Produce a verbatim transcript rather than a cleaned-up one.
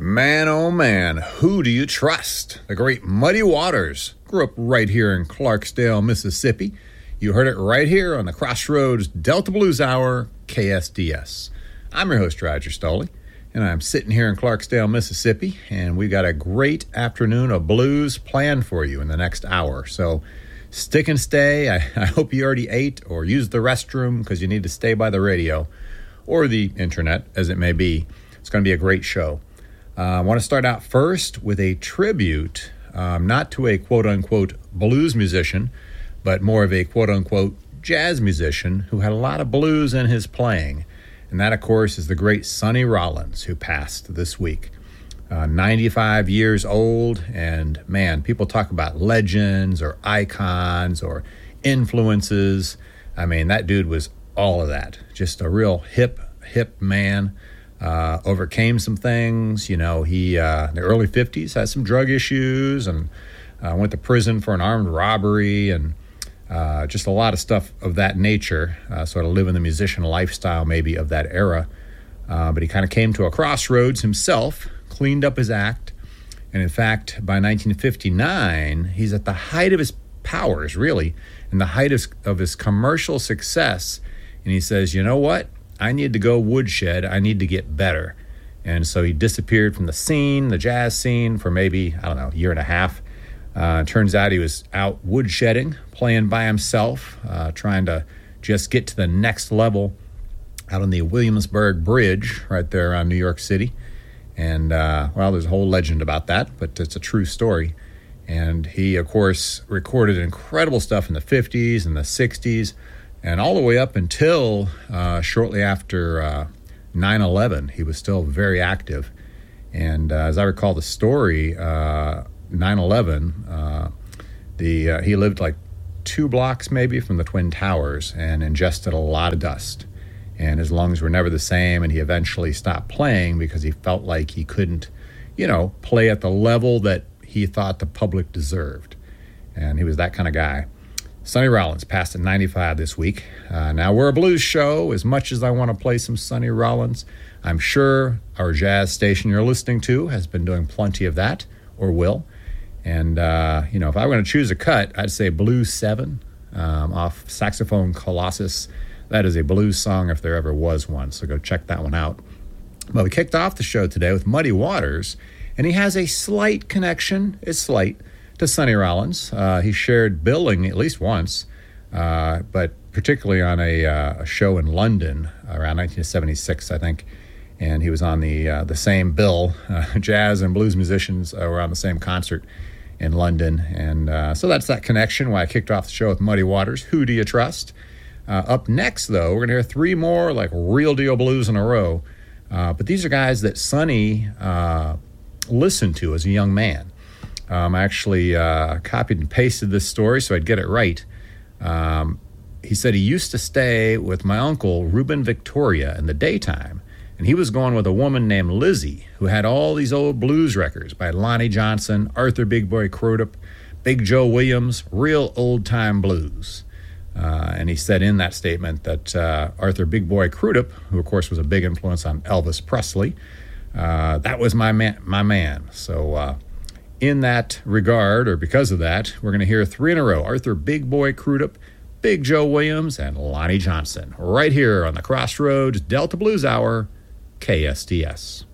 Man, oh man, who do you trust? The great Muddy Waters grew up right here in Clarksdale, Mississippi. You heard it right here on the Crossroads Delta Blues Hour, K S D S. I'm your host, Roger Stoley, and I'm sitting here in Clarksdale, Mississippi, and we got a great afternoon of blues planned for you in the next hour. So stick and stay. I, I hope you already ate or used the restroom because you need to stay by the radio or the internet, as it may be. It's going to be a great show. Uh, I want to start out first with a tribute, um, not to a quote-unquote blues musician, but more of a quote-unquote jazz musician who had a lot of blues in his playing. And that, of course, is the great Sonny Rollins, who passed this week. Uh, ninety-five years old, and man, people talk about legends or icons or influences. I mean, that dude was all of that. Just a real hip, hip man. Uh, overcame some things. You know, he, uh, in the early fifties, had some drug issues and uh, went to prison for an armed robbery and uh, just a lot of stuff of that nature, uh, sort of living the musician lifestyle maybe of that era. Uh, but he kind of came to a crossroads himself, cleaned up his act, and in fact, by nineteen fifty-nine, he's at the height of his powers, really, and the height of, of his commercial success, and he says, you know what? I need to go woodshed. I need to get better. And so he disappeared from the scene, the jazz scene, for maybe, I don't know, a year and a half. Uh, turns out he was out woodshedding, playing by himself, uh, trying to just get to the next level out on the Williamsburg Bridge right there around New York City. And, uh, well, there's a whole legend about that, but it's a true story. And he, of course, recorded incredible stuff in the fifties and the sixties, and all the way up until uh, shortly after uh, nine eleven, he was still very active. And uh, as I recall the story, uh, nine eleven, uh, the uh, he lived like two blocks maybe from the Twin Towers and ingested a lot of dust. And his lungs were never the same, and he eventually stopped playing because he felt like he couldn't, you know, play at the level that he thought the public deserved. And he was that kind of guy. Sonny Rollins passed at ninety-five this week. Uh, now, we're a blues show. As much as I want to play some Sonny Rollins, I'm sure our jazz station you're listening to has been doing plenty of that, or will. And, uh, you know, if I were going to choose a cut, I'd say Blues seven um, off Saxophone Colossus. That is a blues song if there ever was one, so go check that one out. But we kicked off the show today with Muddy Waters, and he has a slight connection, it's slight, to Sonny Rollins. Uh, he shared billing at least once, uh, but particularly on a, uh, a show in London around nineteen seventy-six, I think. And he was on the uh, the same bill. Uh, jazz and blues musicians uh, were on the same concert in London. And uh, so that's that connection, why I kicked off the show with Muddy Waters. Who do you trust? Uh, up next, though, we're going to hear three more like real deal blues in a row. Uh, but these are guys that Sonny uh, listened to as a young man. Um, I actually uh, copied and pasted this story so I'd get it right. Um, he said he used to stay with my uncle, Reuben Victoria, in the daytime, and he was going with a woman named Lizzie, who had all these old blues records by Lonnie Johnson, Arthur Big Boy Crudup, Big Joe Williams, real old-time blues. Uh, and he said in that statement that uh, Arthur Big Boy Crudup, who of course was a big influence on Elvis Presley, uh, that was my man. My man. So uh, in that regard, or because of that, we're going to hear three in a row: Arthur Big Boy Crudup, Big Joe Williams, and Lonnie Johnson, right here on the Crossroads Delta Blues Hour, K S D S.